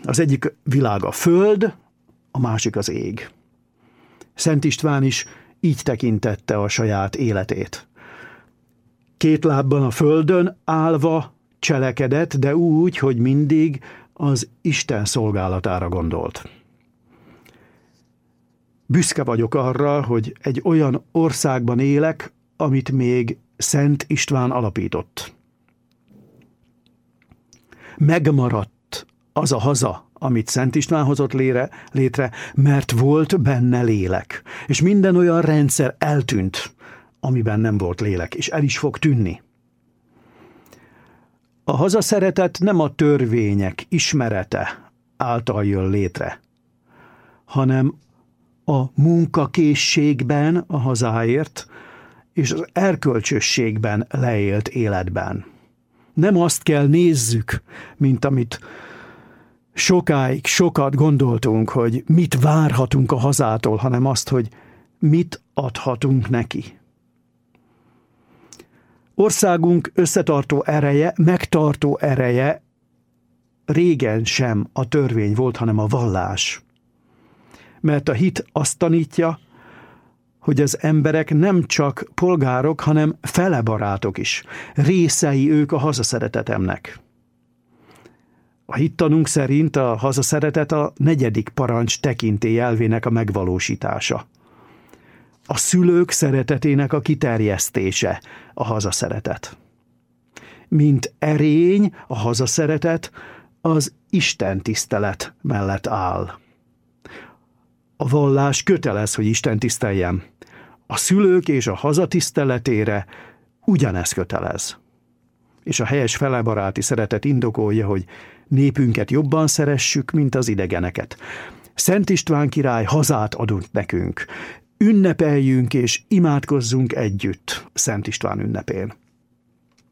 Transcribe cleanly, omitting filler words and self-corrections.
Az egyik világ a föld, a másik az ég. Szent István is így tekintette a saját életét. Két lábban a földön állva cselekedett, de úgy, hogy mindig az Isten szolgálatára gondolt. Büszke vagyok arra, hogy egy olyan országban élek, amit még Szent István alapított. Megmaradt az a haza, amit Szent István hozott létre, mert volt benne lélek. És minden olyan rendszer eltűnt, amiben nem volt lélek, és el is fog tűnni. A hazaszeretet nem a törvények ismerete által jön létre, hanem a munkakészségben a hazáért, és az erkölcsösségben leélt életben. Nem azt kell nézzük, mint amit sokat gondoltunk, hogy mit várhatunk a hazától, hanem azt, hogy mit adhatunk neki. Országunk összetartó ereje, megtartó ereje régen sem a törvény volt, hanem a vallás. Mert a hit azt tanítja, hogy az emberek nem csak polgárok, hanem felebarátok is. Részei ők a hazaszeretetemnek. A hittanunk szerint a hazaszeretet a 4. parancs tekintély elvének a megvalósítása. A szülők szeretetének a kiterjesztése a hazaszeretet. Mint erény a hazaszeretet az Isten tisztelet mellett áll. A vallás kötelez, hogy Isten tiszteljem. A szülők és a haza tiszteletére ugyanez kötelez. És a helyes felebaráti szeretet indokolja, hogy népünket jobban szeressük, mint az idegeneket. Szent István király hazát adott nekünk. Ünnepeljünk és imádkozzunk együtt Szent István ünnepén.